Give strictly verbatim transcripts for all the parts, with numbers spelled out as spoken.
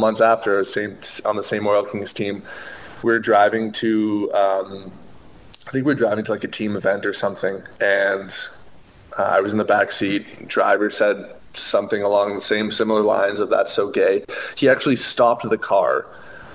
months after, same on the same Royal Kings team, we were driving to, um, I think we were driving to like a team event or something, and uh, I was in the back seat. Driver said something along the same similar lines of "That's so gay." He actually stopped the car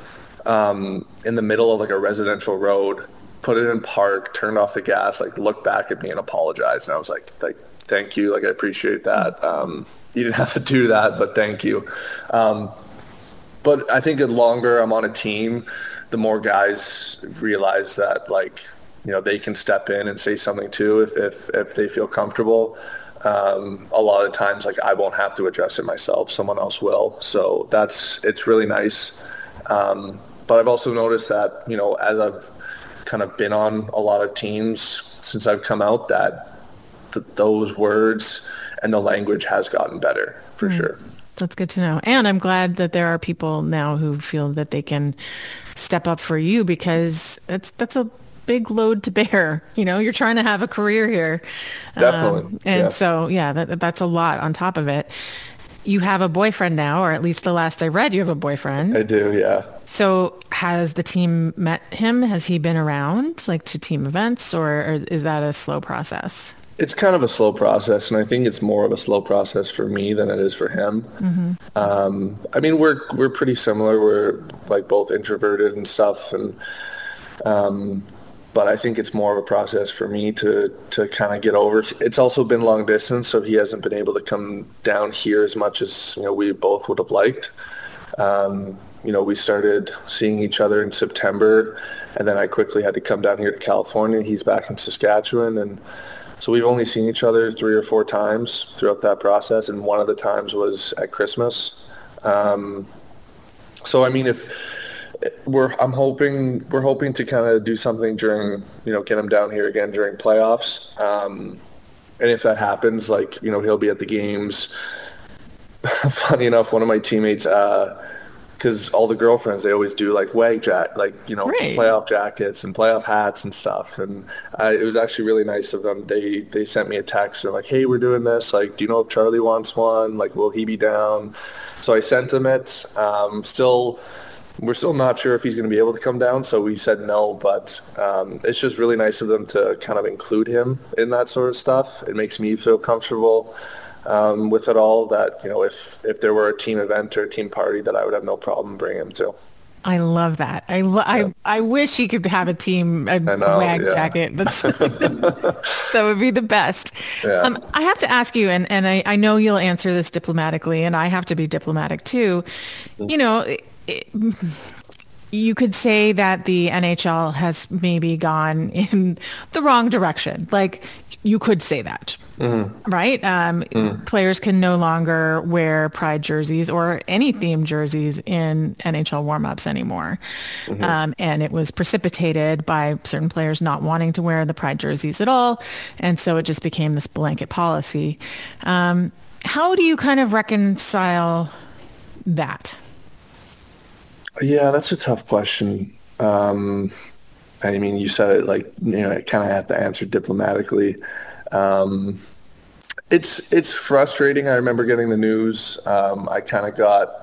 um, in the middle of like a residential road, put it in park, turned off the gas, like looked back at me and apologized. And I was like, like, thank you. Like, I appreciate that. Um, you didn't have to do that, but thank you. Um, but I think the longer I'm on a team, the more guys realize that, like, you know, they can step in and say something too if, if, if they feel comfortable. Um, a lot of times, like, I won't have to address it myself. Someone else will. So that's, it's really nice. Um, but I've also noticed that, you know, as I've kind of been on a lot of teams since I've come out, that th- those words and the language has gotten better for mm. sure. That's good to know. And I'm glad that there are people now who feel that they can step up for you, because that's, that's a big load to bear. You know, you're trying to have a career here. Definitely. Um, and yeah. so, yeah, that, that's a lot on top of it. You have a boyfriend now, or at least the last I read, you have a boyfriend. I do, yeah. So has the team met him? Has he been around, like, to team events, or, or is that a slow process? It's kind of a slow process, and I think it's more of a slow process for me than it is for him. Mm-hmm. Um, I mean, we're we're pretty similar. We're, like, both introverted and stuff, and um, but I think it's more of a process for me to, to kind of get over. It's also been long distance, so he hasn't been able to come down here as much as, you know, we both would have liked. Um, you know, we started seeing each other in September, and then I quickly had to come down here to California. He's back in Saskatchewan, and so we've only seen each other three or four times throughout that process, and one of the times was at Christmas. Um, so, I mean, if... We're I'm hoping we're hoping to kind of do something during, you know, get him down here again during playoffs, um, and if that happens, like, you know, he'll be at the games. Funny enough, one of my teammates, because uh, all the girlfriends, they always do like wag jack, like, you know, right. playoff jackets and playoff hats and stuff, and uh, it was actually really nice of them. They they sent me a text and like, hey, we're doing this. Like, do you know if Charlie wants one? Like, will he be down? So I sent him it. Um, still. We're still not sure if he's going to be able to come down, so we said no, but um, it's just really nice of them to kind of include him in that sort of stuff. It makes me feel comfortable um, with it all, that, you know, if, if there were a team event or a team party, that I would have no problem bringing him to. I love that. I, lo- yeah. I I wish he could have a team a know, wag yeah. jacket. That's that would be the best. Yeah. Um, I have to ask you, and, and I, I know you'll answer this diplomatically, and I have to be diplomatic too. Mm-hmm. You know, it, it, you could say that the N H L has maybe gone in the wrong direction. Like, you could say that. Mm-hmm. Right? Um, mm. Players can no longer wear Pride jerseys or any themed jerseys in N H L warm-ups anymore. Mm-hmm. Um, and it was precipitated by certain players not wanting to wear the Pride jerseys at all. And so it just became this blanket policy. Um, how do you kind of reconcile that? Yeah, that's a tough question. Um, I mean, you said it like, you know, I kind of have to answer diplomatically. Um, it's it's frustrating. I remember getting the news. Um, I kind of got,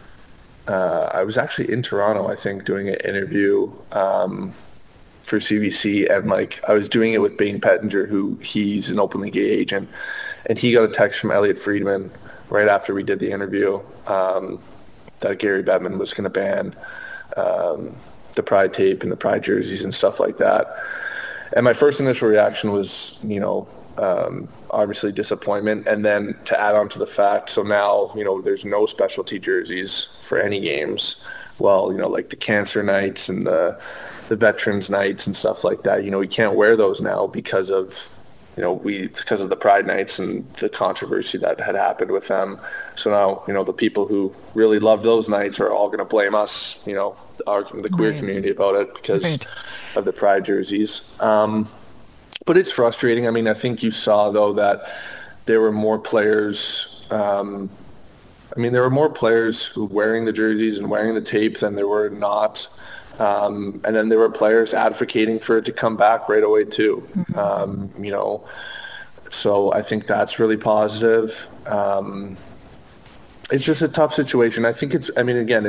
uh, I was actually in Toronto, I think, doing an interview um, for C B C, and like I was doing it with Bane Pettinger, who he's an openly gay agent, and he got a text from Elliot Friedman right after we did the interview um, that Gary Bettman was going to ban um, the Pride tape and the Pride jerseys and stuff like that. And my first initial reaction was, you know, um, obviously disappointment. And then to add on to the fact, so now, you know, there's no specialty jerseys for any games. Well, you know, like the cancer nights and the the veterans nights and stuff like that, you know, we can't wear those now because of, you know, we because of the Pride nights and the controversy that had happened with them. So now, you know, the people who really loved those nights are all going to blame us, you know, our, the queer right. community about it because right. of the Pride jerseys. Um, but it's frustrating. I mean, I think you saw, though, that there were more players. Um, I mean, there were more players who were wearing the jerseys and wearing the tape than there were not. Um, and then there were players advocating for it to come back right away, too. Mm-hmm. Um, you know, so I think that's really positive. Um, it's just a tough situation. I think it's, I mean, again,